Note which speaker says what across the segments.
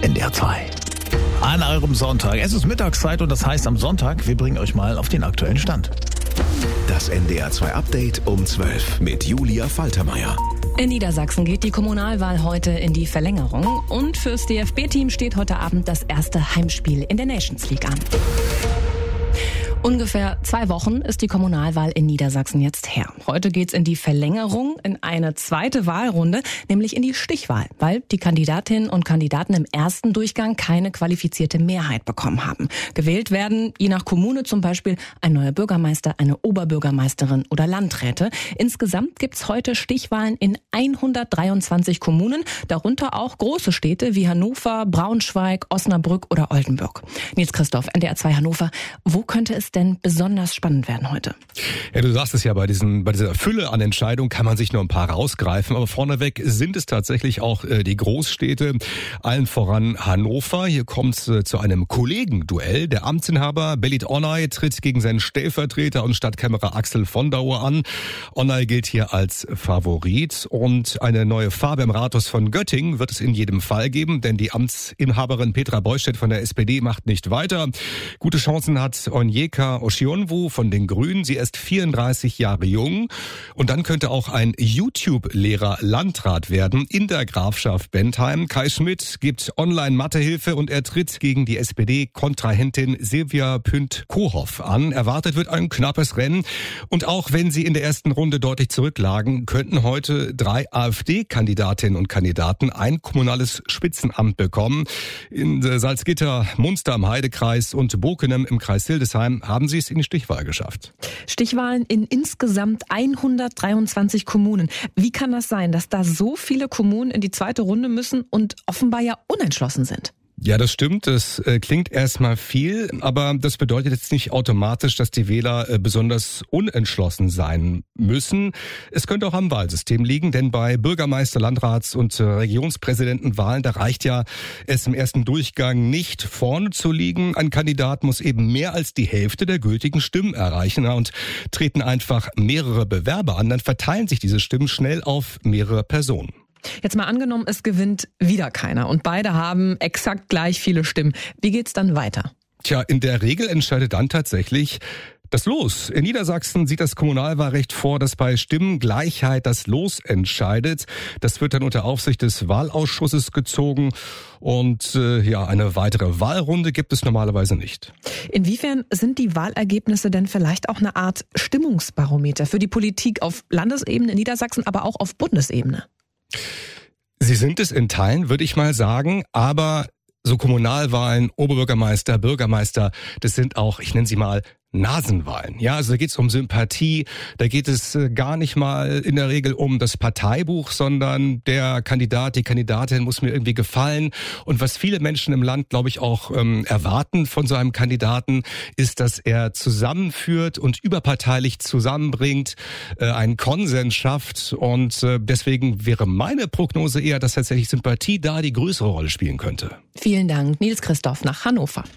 Speaker 1: NDR 2. An eurem Sonntag. Es ist Mittagszeit und das heißt am Sonntag, wir bringen euch mal auf den aktuellen Stand.
Speaker 2: Das NDR 2 Update um 12 mit Julia Faltermeier.
Speaker 3: In Niedersachsen geht die Kommunalwahl heute in die Verlängerung und fürs DFB-Team steht heute Abend das erste Heimspiel in der Nations League an. Ungefähr 2 Wochen ist die Kommunalwahl in Niedersachsen jetzt her. Heute geht's in die Verlängerung, in eine zweite Wahlrunde, nämlich in die Stichwahl, weil die Kandidatinnen und Kandidaten im ersten Durchgang keine qualifizierte Mehrheit bekommen haben. Gewählt werden, je nach Kommune zum Beispiel, ein neuer Bürgermeister, eine Oberbürgermeisterin oder Landräte. Insgesamt gibt's heute Stichwahlen in 123 Kommunen, darunter auch große Städte wie Hannover, Braunschweig, Osnabrück oder Oldenburg. Nils Christoph, NDR 2 Hannover, wo könnte es denn besonders spannend werden heute?
Speaker 4: Ja, du sagst es ja, bei dieser Fülle an Entscheidungen kann man sich nur ein paar rausgreifen, aber vorneweg sind es tatsächlich auch die Großstädte, allen voran Hannover. Hier kommt es zu einem Kollegenduell. Der Amtsinhaber Belit Onay tritt gegen seinen Stellvertreter und Stadtkämmerer Axel Vondauer an. Onay gilt hier als Favorit und eine neue Farbe im Rathaus von Göttingen wird es in jedem Fall geben, denn die Amtsinhaberin Petra Beustedt von der SPD macht nicht weiter. Gute Chancen hat Onyeka Oshionwu von den Grünen. Sie ist 34 Jahre jung und dann könnte auch ein YouTube-Lehrer Landrat werden in der Grafschaft Bentheim. Kai Schmidt gibt Online-Mathehilfe und er tritt gegen die SPD-Kontrahentin Silvia Pünd-Kohoff an. Erwartet wird ein knappes Rennen und auch wenn sie in der ersten Runde deutlich zurücklagen, könnten heute 3 AfD-Kandidatinnen und Kandidaten ein kommunales Spitzenamt bekommen. In Salzgitter, Munster im Heidekreis und Bokenem im Kreis Hildesheim haben sie es in die Stichwahl geschafft.
Speaker 3: Stichwahlen in insgesamt 123 Kommunen. Wie kann das sein, dass da so viele Kommunen in die zweite Runde müssen und offenbar ja unentschlossen sind?
Speaker 4: Ja, das stimmt. Das klingt erstmal viel, aber das bedeutet jetzt nicht automatisch, dass die Wähler besonders unentschlossen sein müssen. Es könnte auch am Wahlsystem liegen, denn bei Bürgermeister-, Landrats- und Regionspräsidentenwahlen, da reicht ja es im ersten Durchgang nicht vorne zu liegen. Ein Kandidat muss eben mehr als die Hälfte der gültigen Stimmen erreichen und treten einfach mehrere Bewerber an, dann verteilen sich diese Stimmen schnell auf mehrere Personen.
Speaker 3: Jetzt mal angenommen, es gewinnt wieder keiner und beide haben exakt gleich viele Stimmen. Wie geht's dann weiter?
Speaker 4: Tja, in der Regel entscheidet dann tatsächlich das Los. In Niedersachsen sieht das Kommunalwahlrecht vor, dass bei Stimmengleichheit das Los entscheidet. Das wird dann unter Aufsicht des Wahlausschusses gezogen und eine weitere Wahlrunde gibt es normalerweise nicht.
Speaker 3: Inwiefern sind die Wahlergebnisse denn vielleicht auch eine Art Stimmungsbarometer für die Politik auf Landesebene in Niedersachsen, aber auch auf Bundesebene?
Speaker 4: Sie sind es in Teilen, würde ich mal sagen, aber so Kommunalwahlen, Oberbürgermeister, Bürgermeister, das sind auch, ich nenne sie mal, Nasenwahlen. Ja, also da geht es um Sympathie, da geht es gar nicht mal in der Regel um das Parteibuch, sondern der Kandidat, die Kandidatin muss mir irgendwie gefallen. Und was viele Menschen im Land, glaube ich, auch erwarten von so einem Kandidaten, ist, dass er zusammenführt und überparteilich zusammenbringt, einen Konsens schafft. Und deswegen wäre meine Prognose eher, dass tatsächlich Sympathie da die größere Rolle spielen könnte.
Speaker 3: Vielen Dank, Nils Christoph nach Hannover.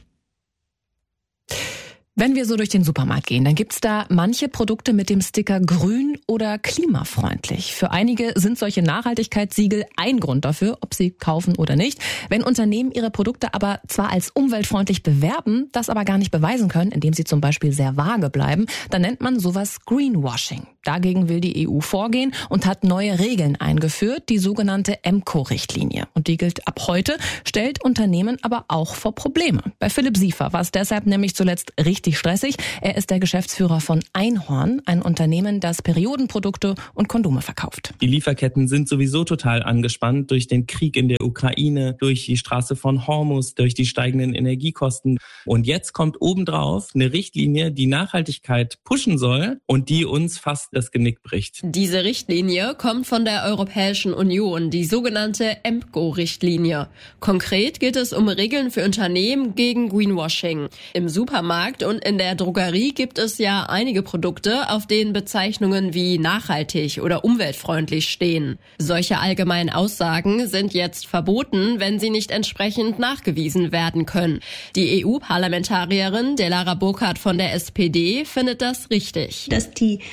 Speaker 3: Wenn wir so durch den Supermarkt gehen, dann gibt's da manche Produkte mit dem Sticker grün oder klimafreundlich. Für einige sind solche Nachhaltigkeitssiegel ein Grund dafür, ob sie kaufen oder nicht. Wenn Unternehmen ihre Produkte aber zwar als umweltfreundlich bewerben, das aber gar nicht beweisen können, indem sie zum Beispiel sehr vage bleiben, dann nennt man sowas Greenwashing. Dagegen will die EU vorgehen und hat neue Regeln eingeführt, die sogenannte EMCO-Richtlinie. Und die gilt ab heute, stellt Unternehmen aber auch vor Probleme. Bei Philipp Siefer war es deshalb nämlich zuletzt richtig stressig. Er ist der Geschäftsführer von Einhorn, ein Unternehmen, das Periodenprodukte und Kondome verkauft.
Speaker 5: Die Lieferketten sind sowieso total angespannt durch den Krieg in der Ukraine, durch die Straße von Hormuz, durch die steigenden Energiekosten. Und jetzt kommt obendrauf eine Richtlinie, die Nachhaltigkeit pushen soll und die uns fast das Genick bricht.
Speaker 6: Diese Richtlinie kommt von der Europäischen Union, die sogenannte EMCO-Richtlinie. Konkret geht es um Regeln für Unternehmen gegen Greenwashing. Im Supermarkt und in der Drogerie gibt es ja einige Produkte, auf denen Bezeichnungen wie nachhaltig oder umweltfreundlich stehen. Solche allgemeinen Aussagen sind jetzt verboten, wenn sie nicht entsprechend nachgewiesen werden können. Die EU-Parlamentarierin Delara Burkhardt von der SPD findet das richtig.
Speaker 7: Dass die Regeln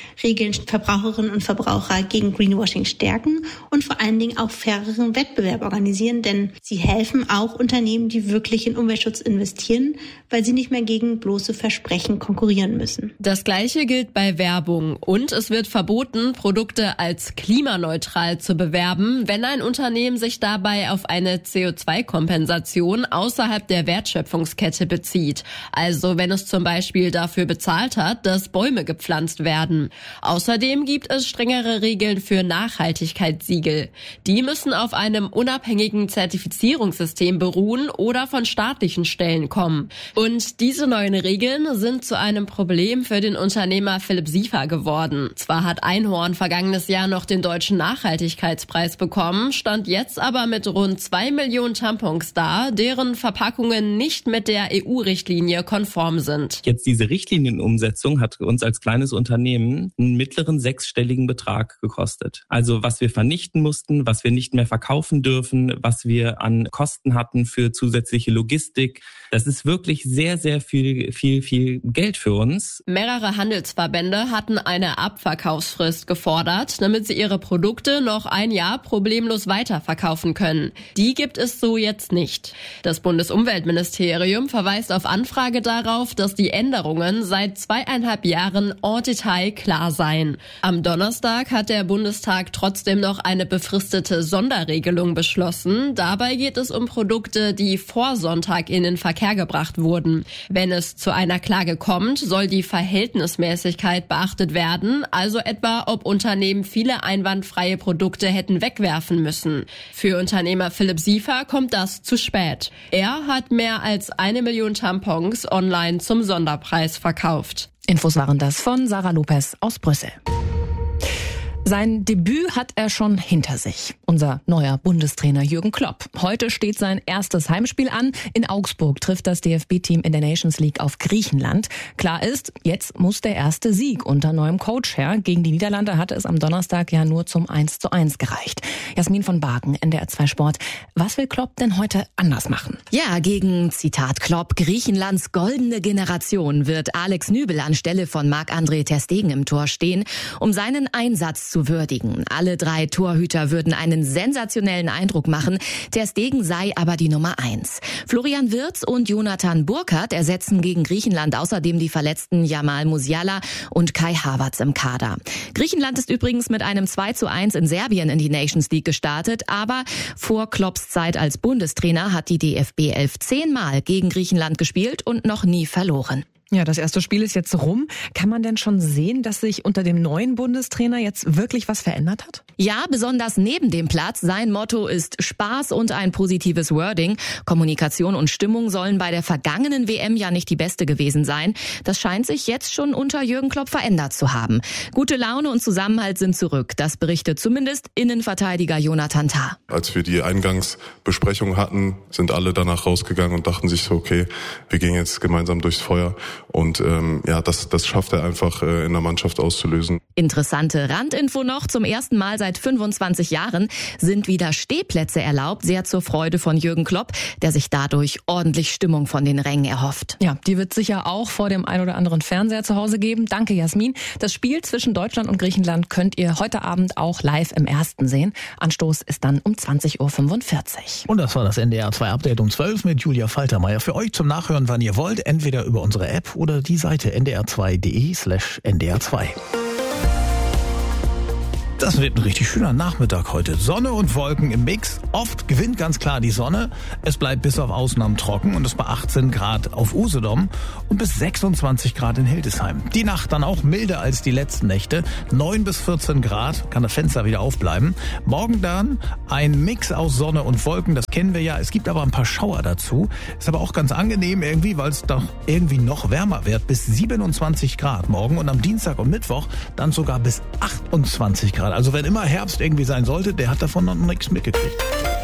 Speaker 7: Regeln Verbraucherinnen und Verbraucher gegen Greenwashing stärken und vor allen Dingen auch faireren Wettbewerb organisieren, denn sie helfen auch Unternehmen, die wirklich in Umweltschutz investieren, weil sie nicht mehr gegen bloße Versprechen konkurrieren müssen.
Speaker 6: Das Gleiche gilt bei Werbung und es wird verboten, Produkte als klimaneutral zu bewerben, wenn ein Unternehmen sich dabei auf eine CO2-Kompensation außerhalb der Wertschöpfungskette bezieht. Also wenn es zum Beispiel dafür bezahlt hat, dass Bäume gepflanzt werden. Außerdem gibt es strengere Regeln für Nachhaltigkeitssiegel. Die müssen auf einem unabhängigen Zertifizierungssystem beruhen oder von staatlichen Stellen kommen. Und diese neuen Regeln sind zu einem Problem für den Unternehmer Philipp Siefer geworden. Zwar hat Einhorn vergangenes Jahr noch den Deutschen Nachhaltigkeitspreis bekommen, stand jetzt aber mit rund 2 Millionen Tampons da, deren Verpackungen nicht mit der EU-Richtlinie konform sind.
Speaker 5: Jetzt diese Richtlinienumsetzung hat uns als kleines Unternehmen einen mittleren sechsstelligen Betrag gekostet. Also was wir vernichten mussten, was wir nicht mehr verkaufen dürfen, was wir an Kosten hatten für zusätzliche Logistik. Das ist wirklich sehr, sehr viel Geld für uns.
Speaker 6: Mehrere Handelsverbände hatten eine Abverkaufsfrist gefordert, damit sie ihre Produkte noch ein Jahr problemlos weiterverkaufen können. Die gibt es so jetzt nicht. Das Bundesumweltministerium verweist auf Anfrage darauf, dass die Änderungen seit 2,5 Jahren en Detail klar seien. Am Donnerstag hat der Bundestag trotzdem noch eine befristete Sonderregelung beschlossen. Dabei geht es um Produkte, die vor Sonntag in den Verkehr gebracht wurden. Wenn es zu einer Klage kommt, soll die Verhältnismäßigkeit beachtet werden, also etwa, ob Unternehmen viele einwandfreie Produkte hätten wegwerfen müssen. Für Unternehmer Philipp Siefer kommt das zu spät. Er hat mehr als 1 Million Tampons online zum Sonderpreis verkauft.
Speaker 3: Infos waren das von Sarah Lopez aus Brüssel. Sein Debüt hat er schon hinter sich. Unser neuer Bundestrainer Jürgen Klopp. Heute steht sein erstes Heimspiel an. In Augsburg trifft das DFB-Team in der Nations League auf Griechenland. Klar ist, jetzt muss der erste Sieg unter neuem Coach her. Gegen die Niederlande hatte es am Donnerstag ja nur zum 1:1 gereicht. Jasmin von Bargen, NDR 2 Sport. Was will Klopp denn heute anders machen?
Speaker 8: Ja, gegen, Zitat Klopp, Griechenlands goldene Generation wird Alex Nübel anstelle von Marc-André ter Stegen im Tor stehen, um seinen Einsatz zu würdigen. Alle 3 Torhüter würden einen sensationellen Eindruck machen. Ter Stegen sei aber die Nummer 1. Florian Wirtz und Jonathan Burkhardt ersetzen gegen Griechenland außerdem die verletzten Jamal Musiala und Kai Havertz im Kader. Griechenland ist übrigens mit einem 2:1 in Serbien in die Nations League gestartet, aber vor Klopps Zeit als Bundestrainer hat die DFB 11 10-mal gegen Griechenland gespielt und noch nie verloren.
Speaker 3: Ja, das erste Spiel ist jetzt rum. Kann man denn schon sehen, dass sich unter dem neuen Bundestrainer jetzt wirklich was verändert hat?
Speaker 8: Ja, besonders neben dem Platz. Sein Motto ist Spaß und ein positives Wording. Kommunikation und Stimmung sollen bei der vergangenen WM ja nicht die beste gewesen sein. Das scheint sich jetzt schon unter Jürgen Klopp verändert zu haben. Gute Laune und Zusammenhalt sind zurück. Das berichtet zumindest Innenverteidiger Jonathan Tah.
Speaker 9: Als wir die Eingangsbesprechung hatten, sind alle danach rausgegangen und dachten sich so, okay, wir gehen jetzt gemeinsam durchs Feuer. Und das schafft er einfach in der Mannschaft auszulösen.
Speaker 8: Interessante Randinfo noch. Zum ersten Mal seit 25 Jahren sind wieder Stehplätze erlaubt. Sehr zur Freude von Jürgen Klopp, der sich dadurch ordentlich Stimmung von den Rängen erhofft.
Speaker 3: Ja, die wird sicher auch vor dem ein oder anderen Fernseher zu Hause geben. Danke, Jasmin. Das Spiel zwischen Deutschland und Griechenland könnt ihr heute Abend auch live im Ersten sehen. Anstoß ist dann um 20:45 Uhr.
Speaker 1: Und das war das NDR 2 Update um 12 mit Julia Faltermeier. Für euch zum Nachhören, wann ihr wollt, entweder über unsere App oder die Seite ndr2.de/ndr2. Das wird ein richtig schöner Nachmittag heute. Sonne und Wolken im Mix. Oft gewinnt ganz klar die Sonne. Es bleibt bis auf Ausnahmen trocken und es bei 18 Grad auf Usedom und bis 26 Grad in Hildesheim. Die Nacht dann auch milder als die letzten Nächte. 9 bis 14 Grad, kann das Fenster wieder aufbleiben. Morgen dann ein Mix aus Sonne und Wolken, das kennen wir ja. Es gibt aber ein paar Schauer dazu. Ist aber auch ganz angenehm irgendwie, weil es doch irgendwie noch wärmer wird. Bis 27 Grad morgen und am Dienstag und Mittwoch dann sogar bis 28 Grad. Also wenn immer Herbst irgendwie sein sollte, der hat davon noch nichts mitgekriegt.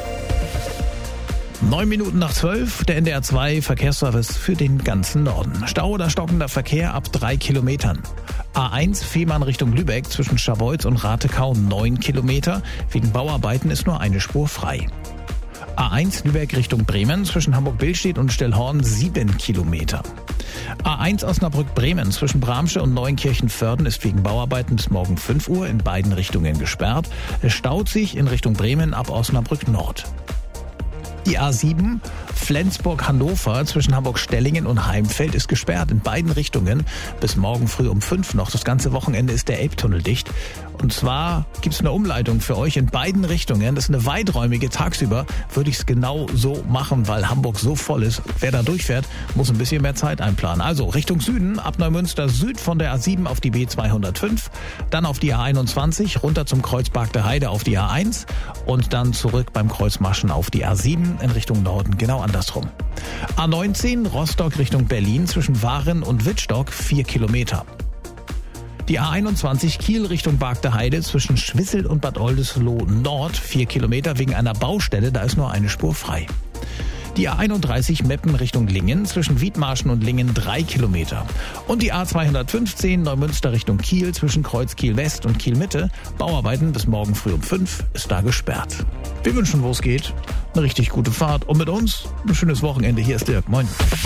Speaker 1: 9 Minuten nach 12, der NDR 2 Verkehrsservice für den ganzen Norden. Stau oder stockender Verkehr ab 3 Kilometern. A1 Fehmarn Richtung Lübeck zwischen Scharbeutz und Ratekau 9 Kilometer. Wegen Bauarbeiten ist nur eine Spur frei. A1 Lübeck Richtung Bremen zwischen Hamburg-Billstedt und Stellhorn 7 Kilometer. A1 Osnabrück-Bremen zwischen Bramsche und Neuenkirchen-Vörden ist wegen Bauarbeiten bis morgen 5 Uhr in beiden Richtungen gesperrt. Es staut sich in Richtung Bremen ab Osnabrück Nord. Die A7 Flensburg-Hannover zwischen Hamburg-Stellingen und Heimfeld ist gesperrt in beiden Richtungen bis morgen früh um 5 noch. Das ganze Wochenende ist der Elbtunnel dicht. Und zwar gibt es eine Umleitung für euch in beiden Richtungen. Das ist eine weiträumige. Tagsüber würde ich es genau so machen, weil Hamburg so voll ist. Wer da durchfährt, muss ein bisschen mehr Zeit einplanen. Also Richtung Süden, ab Neumünster Süd von der A7 auf die B205, dann auf die A21, runter zum Kreuz Bargter Heide auf die A1 und dann zurück beim Kreuz Maschen auf die A7 in Richtung Norden, genau andersrum. A19 Rostock Richtung Berlin zwischen Waren und Wittstock 4 Kilometer. Die A21 Kiel Richtung Bargter Heide zwischen Schwissel und Bad Oldesloe Nord 4 Kilometer wegen einer Baustelle, da ist nur eine Spur frei. Die A31 Meppen Richtung Lingen zwischen Wiedmarschen und Lingen 3 Kilometer. Und die A215 Neumünster Richtung Kiel zwischen Kreuz Kiel West und Kiel Mitte. Bauarbeiten bis morgen früh um 5 ist da gesperrt. Wir wünschen, wo es geht, eine richtig gute Fahrt und mit uns ein schönes Wochenende. Hier ist Dirk. Moin.